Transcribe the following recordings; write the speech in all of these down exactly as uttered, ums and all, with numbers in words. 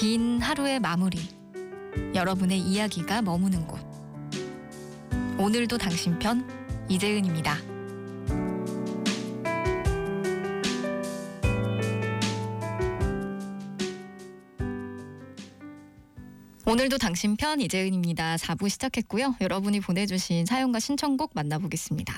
긴 하루의 마무리, 여러분의 이야기가 머무는 곳. 오늘도 당신 편, 이재은입니다. 오늘도 당신 편, 이재은입니다. 사 부 시작했고요. 여러분이 보내주신 사연과 신청곡 만나보겠습니다.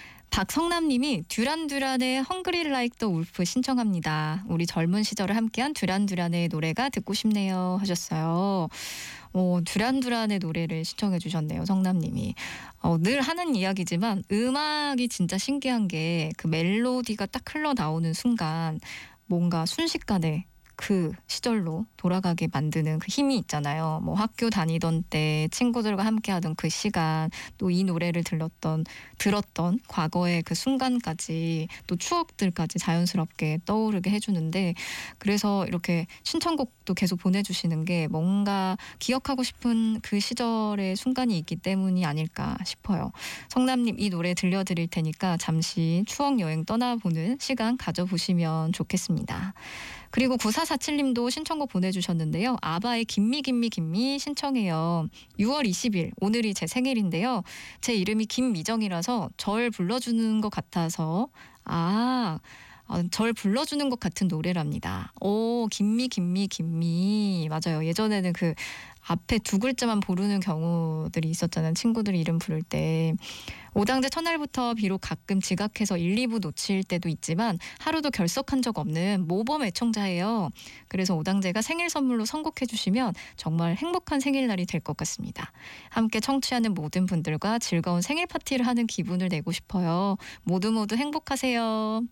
박성남님이 듀란듀란의 헝그리 라이크 더 울프 신청합니다. 우리 젊은 시절을 함께한 듀란듀란의 노래가 듣고 싶네요 하셨어요. 오, 듀란듀란의 노래를 신청해 주셨네요. 성남님이. 어, 늘 하는 이야기지만 음악이 진짜 신기한 게 그 멜로디가 딱 흘러나오는 순간 뭔가 순식간에 그 시절로 돌아가게 만드는 그 힘이 있잖아요. 뭐 학교 다니던 때 친구들과 함께하던 그 시간, 또 이 노래를 들었던 들었던 과거의 그 순간까지, 또 추억들까지 자연스럽게 떠오르게 해주는데, 그래서 이렇게 신청곡도 계속 보내주시는 게 뭔가 기억하고 싶은 그 시절의 순간이 있기 때문이 아닐까 싶어요. 성남님, 이 노래 들려드릴 테니까 잠시 추억 여행 떠나보는 시간 가져보시면 좋겠습니다. 그리고 구사사칠님도 신청곡 보내주셨는데요. 아바의 김미 김미 김미 신청해요. 유월 이십일, 오늘이 제 생일인데요. 제 이름이 김미정이라서 절 불러주는 것 같아서 아... 어, 절 불러주는 것 같은 노래랍니다. 오, 김미 김미 김미. 맞아요. 예전에는 그 앞에 두 글자만 부르는 경우들이 있었잖아요. 친구들 이름 부를 때. 오당제 첫날부터 비록 가끔 지각해서 일, 이 부 놓칠 때도 있지만 하루도 결석한 적 없는 모범 애청자예요. 그래서 오당제가 생일 선물로 선곡해 주시면 정말 행복한 생일날이 될 것 같습니다. 함께 청취하는 모든 분들과 즐거운 생일 파티를 하는 기분을 내고 싶어요. 모두 모두 행복하세요.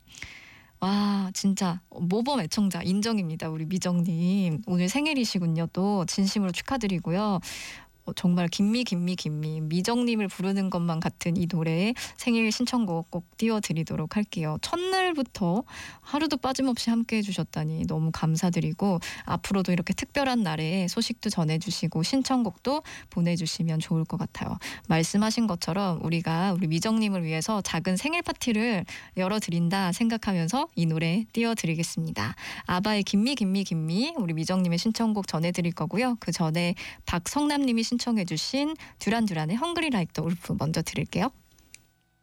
와, 진짜 모범 애청자 인정입니다. 우리 미정님. 오늘 생일이시군요. 또 진심으로 축하드리고요. 어, 정말 김미 김미 김미 미정님을 부르는 것만 같은 이 노래에 생일 신청곡 꼭 띄워드리도록 할게요. 첫날부터 하루도 빠짐없이 함께해 주셨다니 너무 감사드리고, 앞으로도 이렇게 특별한 날에 소식도 전해주시고 신청곡도 보내주시면 좋을 것 같아요. 말씀하신 것처럼 우리가 우리 미정님을 위해서 작은 생일 파티를 열어드린다 생각하면서 이 노래 띄워드리겠습니다. 아바의 김미 김미 김미, 우리 미정님의 신청곡 전해드릴 거고요. 그 전에 박성남님이 신청해주신 듀란듀란의 헝그리 라이크 더 울프 먼저 들을게요.